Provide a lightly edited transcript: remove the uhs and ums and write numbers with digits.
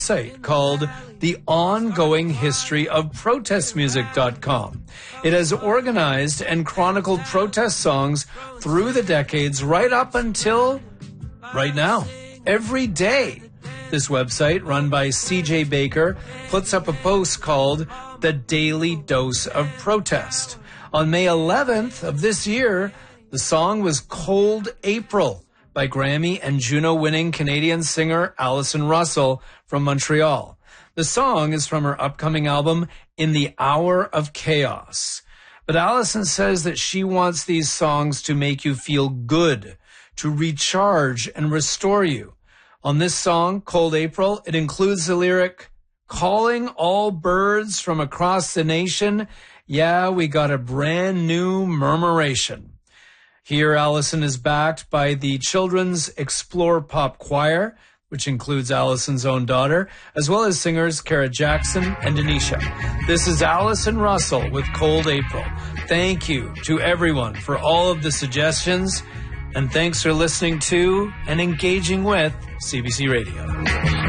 site called the Ongoing History of ProtestMusic.com. It has organized and chronicled protest songs through the decades right up until right now. Every day, this website, run by CJ Baker, puts up a post called The Daily Dose of Protest. On May 11th of this year, the song was Cold April by Grammy and Juno-winning Canadian singer Allison Russell from Montreal. The song is from her upcoming album, In the Hour of Chaos. But Allison says that she wants these songs to make you feel good, to recharge and restore you. On this song, Cold April, it includes the lyric, calling all birds from across the nation, yeah, we got a brand new murmuration. Here, Allison is backed by the Children's Explore Pop Choir, which includes Allison's own daughter, as well as singers Kara Jackson and Denisha. This is Allison Russell with Cold April. Thank you to everyone for all of the suggestions, and thanks for listening to and engaging with CBC Radio.